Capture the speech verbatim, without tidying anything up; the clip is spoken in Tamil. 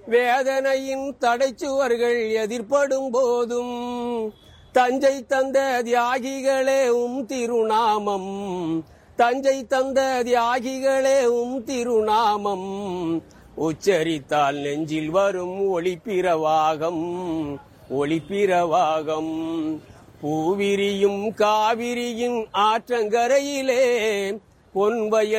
வேதனையின் தடைச்சுவர்கள் எதிர்ப்படும் போதும் தஞ்சை தந்த தியாகிகளே உம் திருநாமம், தஞ்சை தந்த தியாகிகளே உம் திருநாமம் உச்சரித்தால் நெஞ்சில் வரும் ஒளிப்பிரவாகம், ஒளிப்பிரவாகம். பூவிரியும் காவிரியின் ஆற்றங்கரையிலே பொன்வயல்